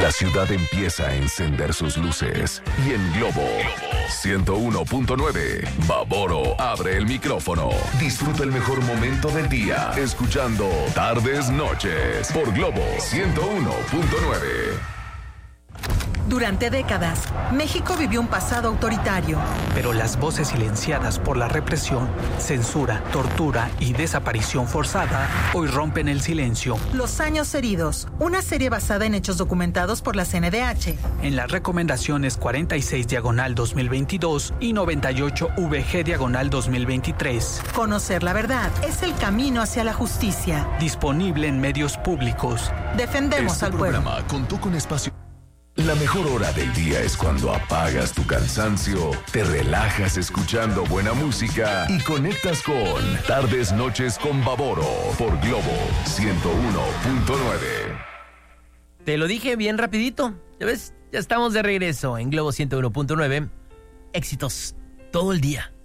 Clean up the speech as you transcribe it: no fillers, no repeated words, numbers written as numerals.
La ciudad empieza a encender sus luces y en Globo 101.9, Baboro abre el micrófono. Disfruta el mejor momento del día escuchando Tardes Noches por Globo 101.9. Durante décadas, México vivió un pasado autoritario. Pero las voces silenciadas por la represión, censura, tortura y desaparición forzada hoy rompen el silencio. Los años heridos, una serie basada en hechos documentados por la CNDH. En las recomendaciones 46/2022 y 98VG/2023. Conocer la verdad es el camino hacia la justicia. Disponible en medios públicos. Defendemos al pueblo. Este programa contó con espacio. La mejor hora del día es cuando apagas tu cansancio, te relajas escuchando buena música y conectas con Tardes Noches con Baboro por Globo 101.9. Te lo dije bien rapidito. Ya ves, ya estamos de regreso en Globo 101.9. Éxitos todo el día.